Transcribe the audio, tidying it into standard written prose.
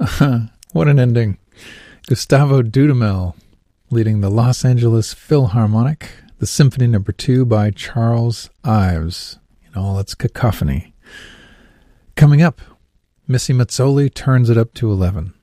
What an ending. Gustavo Dudamel leading the Los Angeles Philharmonic, the Symphony No. 2 by Charles Ives, in all its cacophony. Coming up, Missy Mazzoli turns it up to 11.